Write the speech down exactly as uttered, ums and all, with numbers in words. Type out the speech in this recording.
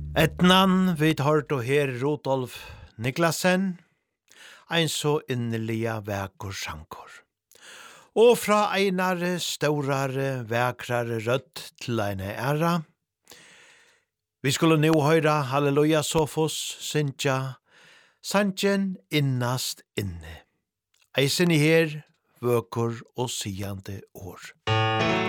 Etnan vid hørt og her Rudolf Niklasen, ein så innelige vækor sankor. Og fra einare, størare, vækrare rødt til eine æra. Vi skulle nå høyra Halleluja Sofos, Sintja, Sanchen innast inne. Eisen i her, vøkor og siande år.